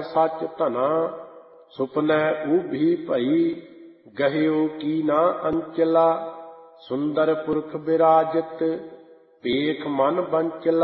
सच धना, सुपनै ऊभी भई, गहियो की ना अंचला। सुंदर पुरख विराजित, पेख मन बंचला।